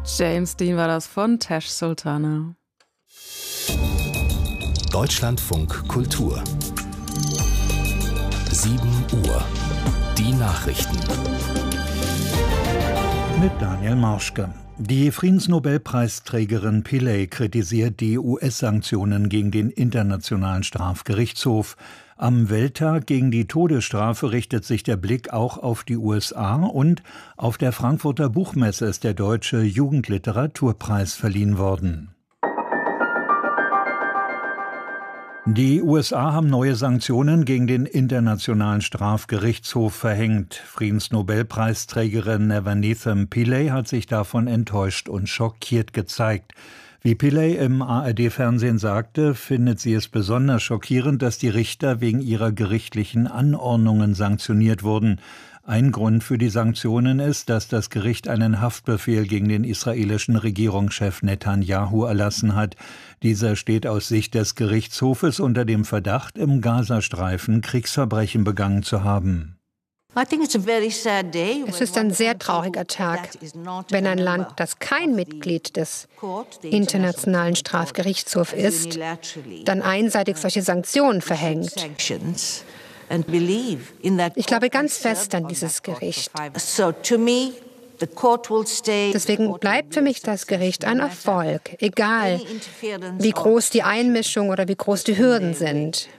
James Dean war das von Tash Sultana. Deutschlandfunk Kultur 7 Uhr. Die Nachrichten. Mit Daniel Marschke. Die Friedensnobelpreisträgerin Pillay kritisiert die US-Sanktionen gegen den Internationalen Strafgerichtshof. Am Welttag gegen die Todesstrafe richtet sich der Blick auch auf die USA und auf der Frankfurter Buchmesse ist der Deutsche Jugendliteraturpreis verliehen worden. Die USA haben neue Sanktionen gegen den Internationalen Strafgerichtshof verhängt. Friedensnobelpreisträgerin Navaneetham Pillay hat sich davon enttäuscht und schockiert gezeigt. Wie Pillay im ARD-Fernsehen sagte, findet sie es besonders schockierend, dass die Richter wegen ihrer gerichtlichen Anordnungen sanktioniert wurden. Ein Grund für die Sanktionen ist, dass das Gericht einen Haftbefehl gegen den israelischen Regierungschef Netanyahu erlassen hat. Dieser steht aus Sicht des Gerichtshofes unter dem Verdacht, im Gazastreifen Kriegsverbrechen begangen zu haben. Es ist ein sehr trauriger Tag, wenn ein Land, das kein Mitglied des Internationalen Strafgerichtshofs ist, dann einseitig solche Sanktionen verhängt. Ich glaube ganz fest an dieses Gericht. Deswegen bleibt für mich das Gericht ein Erfolg, egal wie groß die Einmischung oder wie groß die Hürden sind.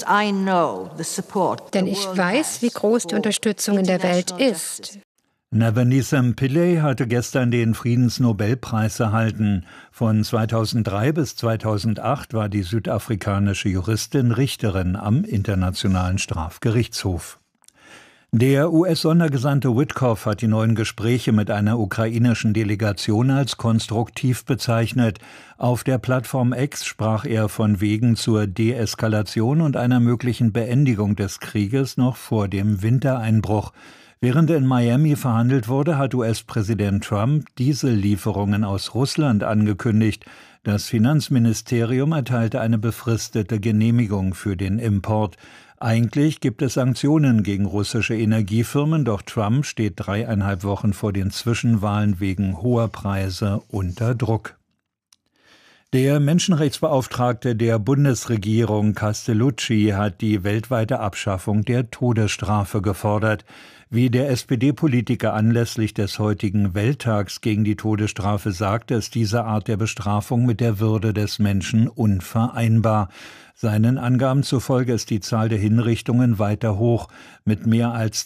Denn ich weiß, wie groß die Unterstützung in der Welt ist. Navaneetham Pillay hatte gestern den Friedensnobelpreis erhalten. Von 2003 bis 2008 war die südafrikanische Juristin Richterin am Internationalen Strafgerichtshof. Der US-Sondergesandte Witkoff hat die neuen Gespräche mit einer ukrainischen Delegation als konstruktiv bezeichnet. Auf der Plattform X sprach er von Wegen zur Deeskalation und einer möglichen Beendigung des Krieges noch vor dem Wintereinbruch. Während in Miami verhandelt wurde, hat US-Präsident Trump Diesellieferungen aus Russland angekündigt. Das Finanzministerium erteilte eine befristete Genehmigung für den Import. Eigentlich gibt es Sanktionen gegen russische Energiefirmen, doch Trump steht 3,5 Wochen vor den Zwischenwahlen wegen hoher Preise unter Druck. Der Menschenrechtsbeauftragte der Bundesregierung Castellucci hat die weltweite Abschaffung der Todesstrafe gefordert. Wie der SPD-Politiker anlässlich des heutigen Welttags gegen die Todesstrafe sagte, ist diese Art der Bestrafung mit der Würde des Menschen unvereinbar. Seinen Angaben zufolge ist die Zahl der Hinrichtungen weiter hoch. Mit mehr als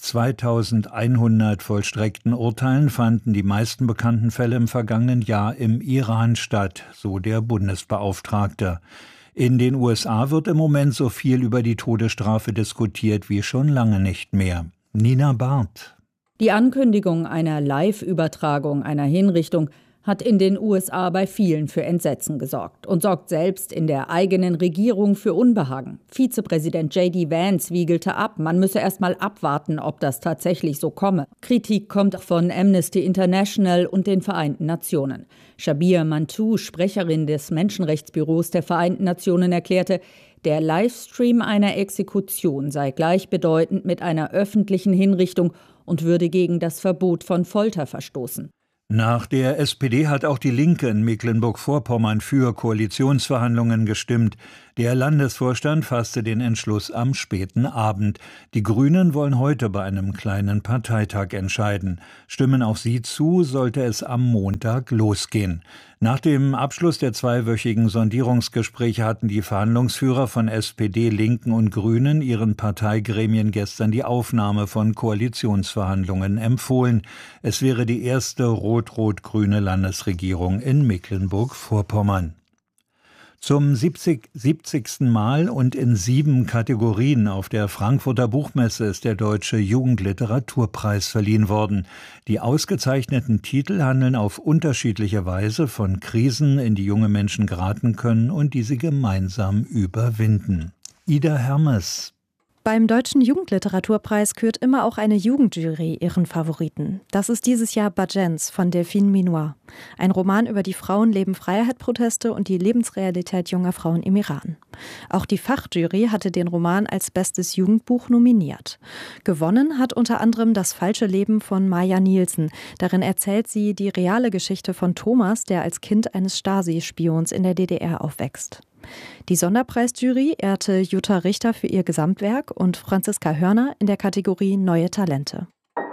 2100 vollstreckten Urteilen fanden die meisten bekannten Fälle im vergangenen Jahr im Iran statt, so der Bundesbeauftragte. In den USA wird im Moment so viel über die Todesstrafe diskutiert wie schon lange nicht mehr. Nina Barth. Die Ankündigung einer Live-Übertragung einer Hinrichtung hat in den USA bei vielen für Entsetzen gesorgt und sorgt selbst in der eigenen Regierung für Unbehagen. Vizepräsident J.D. Vance wiegelte ab, man müsse erst mal abwarten, ob das tatsächlich so komme. Kritik kommt von Amnesty International und den Vereinten Nationen. Shabir Mantou, Sprecherin des Menschenrechtsbüros der Vereinten Nationen, erklärte, der Livestream einer Exekution sei gleichbedeutend mit einer öffentlichen Hinrichtung und würde gegen das Verbot von Folter verstoßen. Nach der SPD hat auch die Linke in Mecklenburg-Vorpommern für Koalitionsverhandlungen gestimmt. Der Landesvorstand fasste den Entschluss am späten Abend. Die Grünen wollen heute bei einem kleinen Parteitag entscheiden. Stimmen auch sie zu, sollte es am Montag losgehen. Nach dem Abschluss der zweiwöchigen Sondierungsgespräche hatten die Verhandlungsführer von SPD, Linken und Grünen ihren Parteigremien gestern die Aufnahme von Koalitionsverhandlungen empfohlen. Es wäre die erste rot-rot-grüne Landesregierung in Mecklenburg-Vorpommern. Zum 70. Mal und in 7 Kategorien auf der Frankfurter Buchmesse ist der Deutsche Jugendliteraturpreis verliehen worden. Die ausgezeichneten Titel handeln auf unterschiedliche Weise von Krisen, in die junge Menschen geraten können und die sie gemeinsam überwinden. Ida Hermes. Beim Deutschen Jugendliteraturpreis kürt immer auch eine Jugendjury ihren Favoriten. Das ist dieses Jahr Badjens von Delphine Minoir. Ein Roman über die Frauenleben-Freiheit-Proteste und die Lebensrealität junger Frauen im Iran. Auch die Fachjury hatte den Roman als bestes Jugendbuch nominiert. Gewonnen hat unter anderem Das falsche Leben von Maja Nielsen. Darin erzählt sie die reale Geschichte von Thomas, der als Kind eines Stasi-Spions in der DDR aufwächst. Die Sonderpreisjury ehrte Jutta Richter für ihr Gesamtwerk und Franziska Hörner in der Kategorie Neue Talente.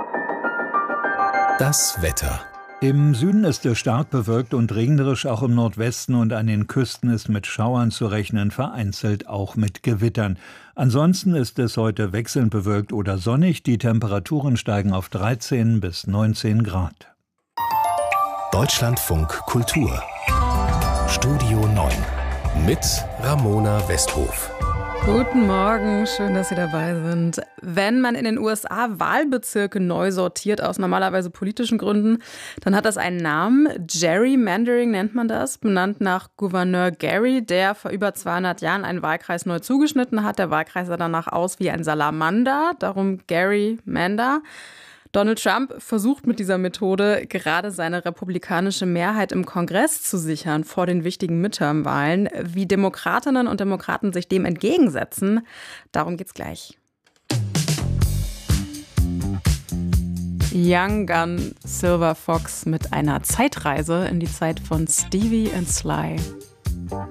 Das Wetter. Im Süden ist es stark bewölkt und regnerisch, auch im Nordwesten und an den Küsten ist mit Schauern zu rechnen, vereinzelt auch mit Gewittern. Ansonsten ist es heute wechselnd bewölkt oder sonnig. Die Temperaturen steigen auf 13 bis 19 Grad. Deutschlandfunk Kultur. Studio 9 mit Ramona Westhof. Guten Morgen, schön, dass Sie dabei sind. Wenn man in den USA Wahlbezirke neu sortiert, aus normalerweise politischen Gründen, dann hat das einen Namen. Gerrymandering nennt man das, benannt nach Gouverneur Gary, der vor über 200 Jahren einen Wahlkreis neu zugeschnitten hat. Der Wahlkreis sah danach aus wie ein Salamander, darum Gerrymander. Donald Trump versucht mit dieser Methode gerade seine republikanische Mehrheit im Kongress zu sichern vor den wichtigen Midterm-Wahlen. Wie Demokratinnen und Demokraten sich dem entgegensetzen, darum geht's gleich. Young Gun Silver Fox mit einer Zeitreise in die Zeit von Stevie und Sly.